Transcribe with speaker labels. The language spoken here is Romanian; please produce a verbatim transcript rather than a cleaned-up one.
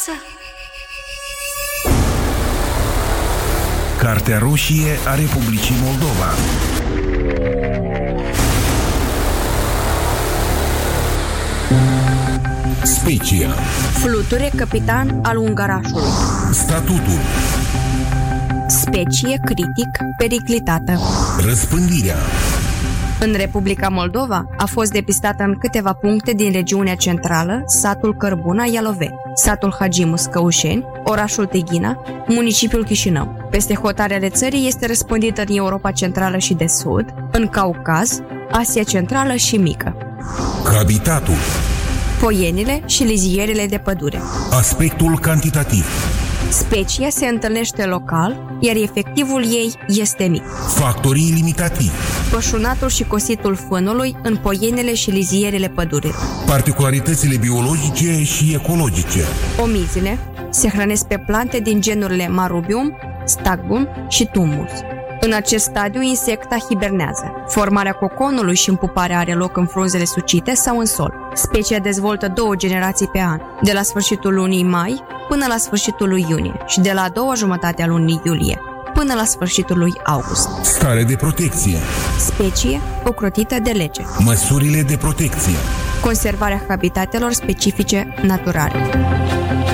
Speaker 1: Cartea roșie a Republicii Moldova. Specia.
Speaker 2: Fluture capitan al Ungarașului.
Speaker 1: Statutul.
Speaker 2: Specie critic periclitată.
Speaker 1: Răspândirea.
Speaker 2: În Republica Moldova a fost depistată în câteva puncte din regiunea centrală satul Cărbuna Ialove, satul Hagimus Căușeni, orașul Teghina, municipiul Chișinău. Peste hotarele țării este răspândită în Europa Centrală și de Sud, în Caucaz, Asia Centrală și Mică.
Speaker 1: Habitatul.
Speaker 2: Poienile și lizierele de pădure.
Speaker 1: Aspectul cantitativ.
Speaker 2: Specia se întâlnește local, iar efectivul ei este mic.
Speaker 1: Factorii limitativi.
Speaker 2: Pășunatul și cositul fânului în poienele și lizierele pădurilor.
Speaker 1: Particularitățile biologice și ecologice.
Speaker 2: Omizile se hrănesc pe plante din genurile Marubium, Stagbum și Tumbus. În acest stadiu, insecta hibernează. Formarea coconului și împuparea are loc în frunzele sucite sau în sol. Specia dezvoltă două generații pe an, de la sfârșitul lunii mai până la sfârșitul lui iunie și de la a doua jumătate a lunii iulie până la sfârșitul lui august.
Speaker 1: Stare de protecție.
Speaker 2: Specie ocrotită de lege.
Speaker 1: Măsurile de protecție.
Speaker 2: Conservarea habitatelor specifice naturale.